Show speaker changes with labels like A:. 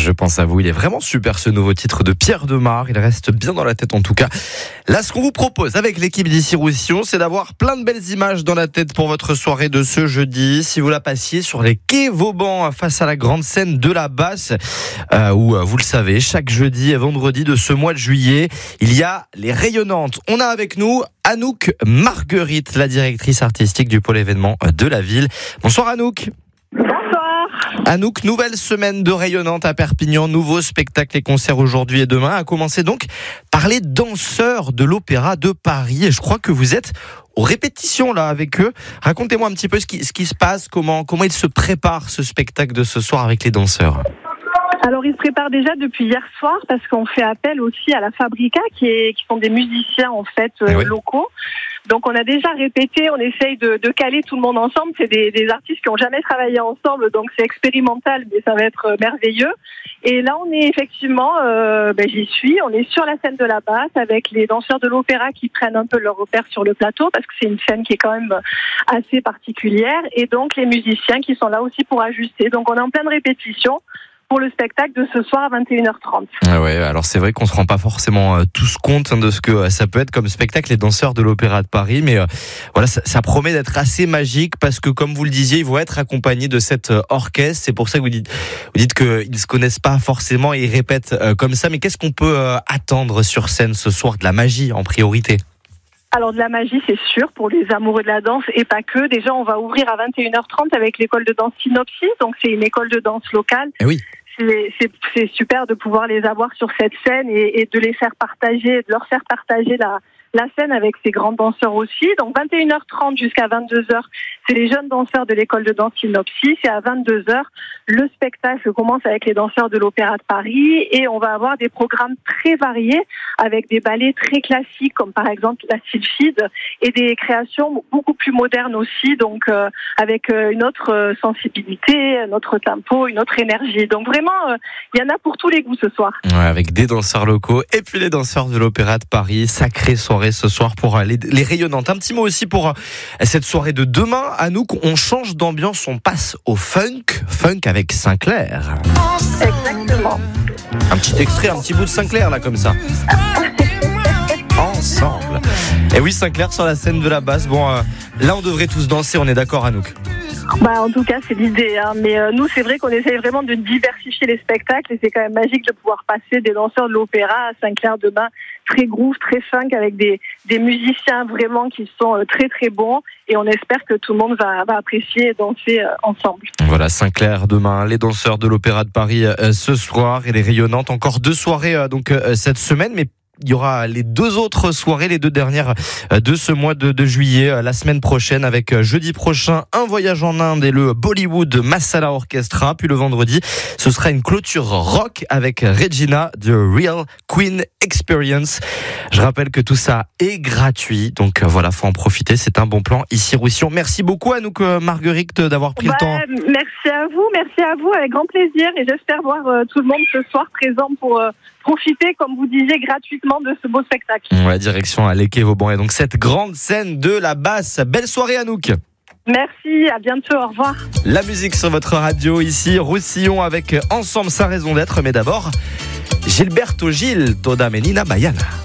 A: Je pense à vous, il est vraiment super ce nouveau titre de Pierre Demar, il reste bien dans la tête en tout cas. Là, ce qu'on vous propose avec l'équipe d'ici Roussillon, c'est d'avoir plein de belles images dans la tête pour votre soirée de ce jeudi. Si vous la passiez sur les quais Vauban face à la grande scène de la Basse, où vous le savez, chaque jeudi et vendredi de ce mois de juillet, il y a les rayonnantes. On a avec nous Anouk Marguerite, la directrice artistique du pôle événement de la ville. Bonsoir Anouk.
B: Bonsoir.
A: Anouk, nouvelle semaine de rayonnante à Perpignan, nouveaux spectacles et concerts aujourd'hui et demain, à commencer donc par les danseurs de l'Opéra de Paris. Et je crois que vous êtes aux répétitions là avec eux. Racontez-moi un petit peu ce qui se passe, comment il se prépare ce spectacle de ce soir avec les danseurs.
B: Alors, ils se préparent déjà depuis hier soir parce qu'on fait appel aussi à la Fabrica qui sont des musiciens en fait locaux. Donc, on a déjà répété, on essaye de caler tout le monde ensemble. C'est des artistes qui n'ont jamais travaillé ensemble, donc c'est expérimental, mais ça va être merveilleux. Et là, on est effectivement, j'y suis, on est sur la scène de la Basse avec les danseurs de l'opéra qui prennent un peu leur repère sur le plateau parce que c'est une scène qui est quand même assez particulière. Et donc, les musiciens qui sont là aussi pour ajuster. Donc, on est en pleine répétition pour le spectacle de ce soir à 21h30.
A: Ah ouais, alors c'est vrai qu'on se rend pas forcément tous compte de ce que ça peut être comme spectacle, les danseurs de l'Opéra de Paris, mais voilà, ça promet d'être assez magique parce que, comme vous le disiez, ils vont être accompagnés de cet orchestre. C'est pour ça que vous dites qu'ils se connaissent pas forcément et ils répètent comme ça. Mais qu'est-ce qu'on peut attendre sur scène ce soir? De la magie en priorité?
B: Alors de la magie, c'est sûr, pour les amoureux de la danse et pas que. Déjà, on va ouvrir à 21h30 avec l'école de danse Synopsis, donc c'est une école de danse locale.
A: Et oui.
B: C'est super de pouvoir les avoir sur cette scène et de les faire partager, de leur faire partager la scène avec ces grands danseurs aussi. Donc 21h30 jusqu'à 22h, c'est les jeunes danseurs de l'école de danse Synopsis. Et à 22h, le spectacle commence avec les danseurs de l'Opéra de Paris et on va avoir des programmes très variés avec des ballets très classiques comme par exemple la Sylphide et des créations beaucoup plus modernes aussi, donc avec une autre sensibilité, un autre tempo, une autre énergie. Donc vraiment, il y en a pour tous les goûts ce soir.
A: Ouais, avec des danseurs locaux et puis les danseurs de l'Opéra de Paris. Sacrée soirée ce soir pour les rayonnantes. Un petit mot aussi pour cette soirée de demain. Anouk, on change d'ambiance, on passe au funk avec Sinclair.
B: Exactement.
A: Un petit extrait, un petit bout de Sinclair là comme ça. Ensemble. Et oui, Sinclair sur la scène de la Basse. Bon, là on devrait tous danser, on est d'accord Anouk?
B: En tout cas, c'est l'idée. Mais nous, c'est vrai qu'on essaye vraiment de diversifier les spectacles et c'est quand même magique de pouvoir passer des danseurs de l'opéra à Saint-Clair demain, très groove, très funk, avec des musiciens vraiment qui sont très très bons. Et on espère que tout le monde va apprécier et danser ensemble. Voilà,
A: Saint-Clair demain, les danseurs de l'Opéra de Paris ce soir et les rayonnantes. Encore 2 soirées cette semaine, mais il y aura les 2 autres soirées, les 2 dernières de ce mois de juillet, la semaine prochaine avec jeudi prochain un voyage en Inde et le Bollywood Masala Orchestra. Puis le vendredi, ce sera une clôture rock avec Regina de Real Queen Experience. Je rappelle que tout ça est gratuit, donc voilà, faut en profiter, c'est un bon plan ici Roussillon. Merci beaucoup Anouk Marguerite d'avoir pris le temps.
B: Merci à vous, avec grand plaisir et j'espère voir tout le monde ce soir présent pour profiter, comme vous disiez, gratuitement de ce beau spectacle.
A: Ouais, direction à l'Quai Vauban et donc cette grande scène de la Basse. Belle soirée Anouk.
B: Merci, à bientôt, au revoir.
A: La musique sur votre radio ici, Roussillon avec Ensemble sa raison d'être, mais d'abord Gilberto Gil, Toda Menina Baiana.